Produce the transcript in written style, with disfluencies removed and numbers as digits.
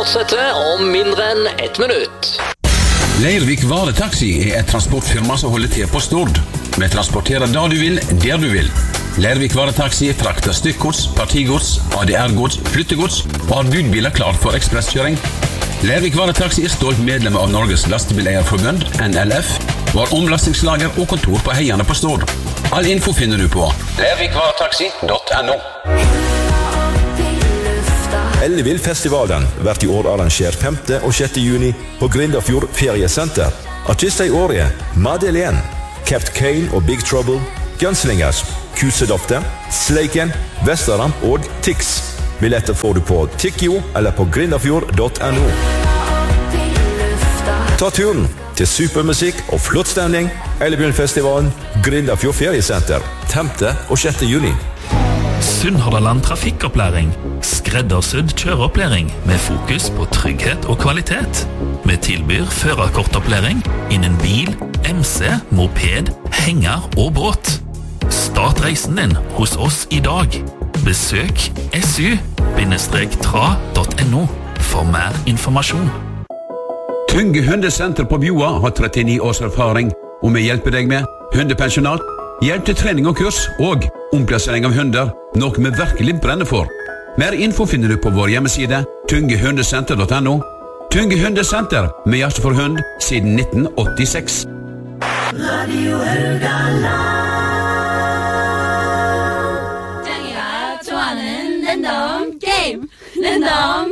fortsetter om mindre enn 1 minutt. Leirvik Varetaxi er et transportfirma som holder til på Stord. Vi transporterer da du vil, der du vil. Leirvik Varetaxi frakter stykkgods, partigods, ADR-gods, flyttegods og har budbiler klar for ekspresskjøring. Leirvik Varetaxi er stolt medlem av Norges Lastebileierforbund, NLF, og har omlastingslager og kontor på Heiane på Stord. All info finner du på leirvikvaretaxi.no. Ellevillfestivalen blir i år arrangert 5. og 6. juni på Grindafjord Feriesenter. Artister i året Madeleine, Capt Kane og Big Trouble, Gunslingers, Kusedofte, Sleiken, Vesteramp og Tix. Billetter får du på Tikkio eller på grindafjord.no. Ta turen til supermusikk og flott stemning. Ellevillfestivalen Grindafjord Feriesenter 5. og 6. juni. Sunnhordland Trafikkopplæring. Skreddersydd kjøreopplæring med fokus på trygghet og kvalitet. Vi tilbyr førerkortopplæring innen bil, MC, moped, henger og båt. Start reisen din hos oss i dag. Besøk su-tra.no for mer informasjon. Tunge Hundesenter på Bjoa har 39 års erfaring, og vi hjelper deg med hundepensjonat, hjelp til trening og kurs, og omplassering av hunder, noe vi virkelig brenner for. Mer info finner du på vår hjemmeside, tungehundesenter.no. Tunge Hundesenter, med hjerte for hund, siden 1986. Radio Haugaland. 짱이가 좋아하는 랜덤 게임. 랜덤